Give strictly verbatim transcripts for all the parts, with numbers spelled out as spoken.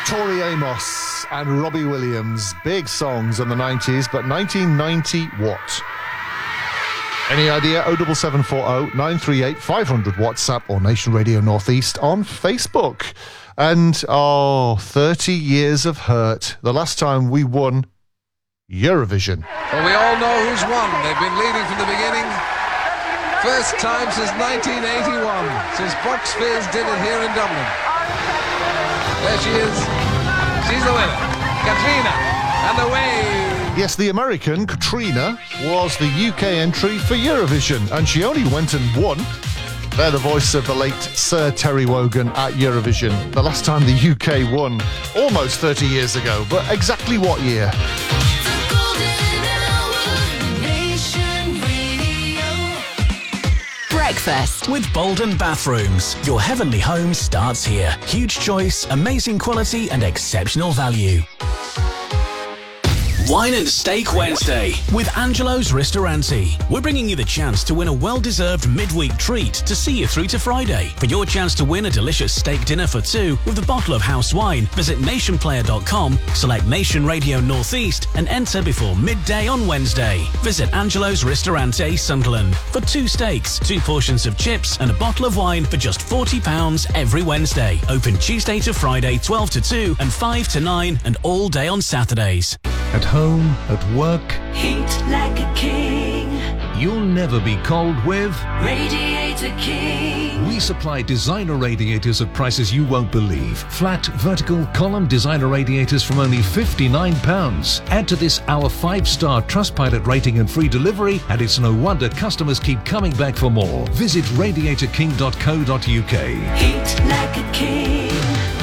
Tori Amos and Robbie Williams. Big songs in the nineties, but nineteen ninety what? Any idea? oh seven seven four oh nine three eight five hundred WhatsApp or Nation Radio Northeast on Facebook. And, oh, thirty years of hurt. The last time we won Eurovision. Well, we all know who's won. They've been leading from the beginning. First time since nineteen eighty-one, since Box Fizz did it here in Dublin. There she is. She's the winner. Katrina and away. Yes, the American, Katrina, was the U K entry for Eurovision, and she only went and won. They're the voice of the late Sir Terry Wogan at Eurovision. The last time the U K won, almost thirty years ago, but exactly what year? Breakfast with Bolden Bathrooms. Your heavenly home starts here. Huge choice, amazing quality and exceptional value. Wine and Steak Wednesday with Angelo's Ristorante. We're bringing you the chance to win a well-deserved midweek treat to see you through to Friday. For your chance to win a delicious steak dinner for two with a bottle of house wine, visit nation player dot com, select Nation Radio Northeast and enter before midday on Wednesday. Visit Angelo's Ristorante, Sunderland for two steaks, two portions of chips and a bottle of wine for just forty pounds every Wednesday. Open Tuesday to Friday, twelve to two and five to nine and all day on Saturdays. At home, at work, heat like a king. You'll never be cold with Radiator King. We supply designer radiators at prices you won't believe. Flat, vertical, column designer radiators from only fifty-nine pounds. Add to this our five-star Trustpilot rating and free delivery, and it's no wonder customers keep coming back for more. Visit radiator king dot co dot uk. Heat like a king.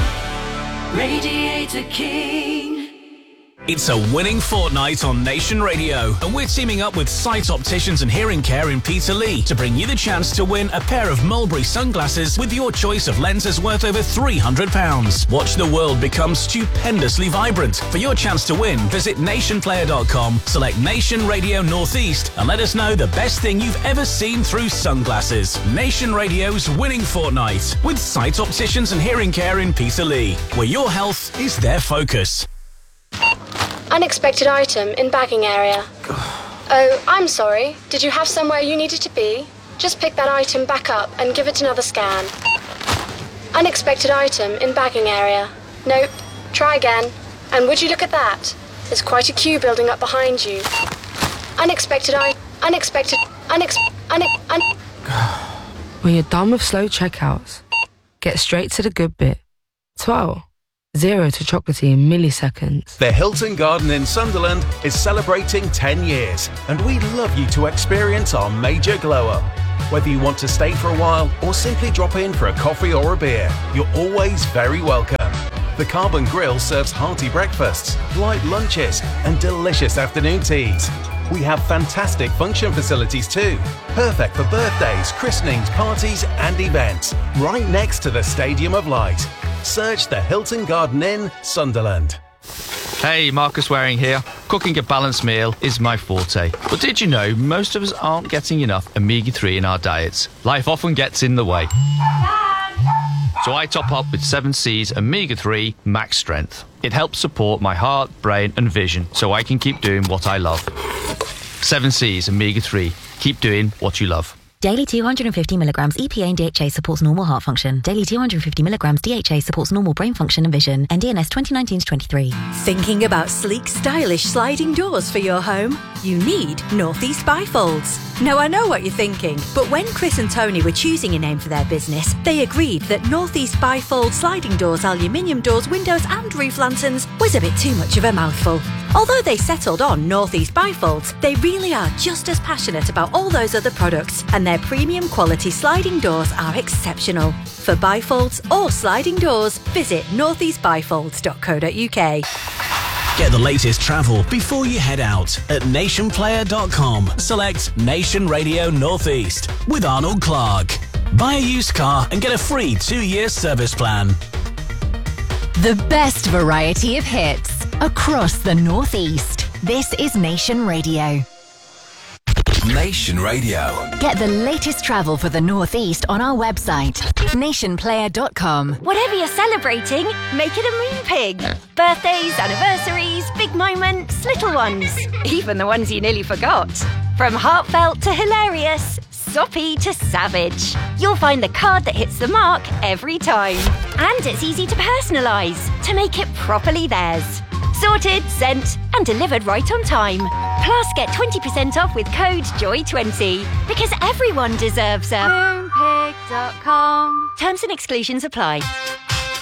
Radiator King. It's a winning fortnight on Nation Radio, and we're teaming up with Sight Opticians and Hearing Care in Peterlee to bring you the chance to win a pair of Mulberry sunglasses with your choice of lenses worth over three hundred pounds. Watch the world become stupendously vibrant. For your chance to win, visit nation player dot com, select Nation Radio Northeast, and let us know the best thing you've ever seen through sunglasses. Nation Radio's winning fortnight with Sight Opticians and Hearing Care in Peterlee, where your health is their focus. Unexpected item in bagging area. Oh, I'm sorry. Did you have somewhere you needed to be? Just pick that item back up and give it another scan. Unexpected item in bagging area. Nope. Try again. And would you look at that? There's quite a queue building up behind you. Unexpected I... Unexpected... Unex... Unex... Un... When you're done with slow checkouts, get straight to the good bit. twelve. Zero to chocolatey in milliseconds. The Hilton Garden in Sunderland is celebrating ten years, and we'd love you to experience our major glow-up. Whether you want to stay for a while or simply drop in for a coffee or a beer, you're always very welcome. The Carbon Grill serves hearty breakfasts, light lunches, and delicious afternoon teas. We have fantastic function facilities too, perfect for birthdays, christenings, parties, and events, right next to the Stadium of Light. Search the Hilton Garden Inn, Sunderland. Hey, Marcus Waring here. Cooking a balanced meal is my forte. But did you know most of us aren't getting enough omega three in our diets? Life often gets in the way. So I top up with seven C's omega three Max Strength. It helps support my heart, brain and vision so I can keep doing what I love. seven C's omega three. Keep doing what you love. Daily two hundred fifty milligrams E P A and D H A supports normal heart function. Daily two hundred fifty milligrams D H A supports normal brain function and vision. N D N S twenty nineteen to twenty-three. Thinking about sleek, stylish sliding doors for your home? You need Northeast Bifolds. Now, I know what you're thinking, but when Chris and Tony were choosing a name for their business, they agreed that Northeast Bifold sliding doors, aluminium doors, windows and roof lanterns was a bit too much of a mouthful. Although they settled on Northeast Bifolds, they really are just as passionate about all those other products, and their premium quality sliding doors are exceptional. For bifolds or sliding doors, visit northeast bifolds dot co dot uk. Get the latest travel before you head out at nation player dot com. Select Nation Radio Northeast with Arnold Clark. Buy a used car and get a free two-year service plan. The best variety of hits across the Northeast. This is Nation Radio. Nation Radio. Get the latest travel for the Northeast on our website, nation player dot com. Whatever you're celebrating, make it a moon pig. Birthdays, anniversaries, big moments, little ones. Even the ones you nearly forgot. From heartfelt to hilarious, soppy to savage. You'll find the card that hits the mark every time. And it's easy to personalise, to make it properly theirs. Sorted, sent, and delivered right on time. Plus, get twenty percent off with code joy twenty. Because everyone deserves a moon pig dot com. Terms and exclusions apply.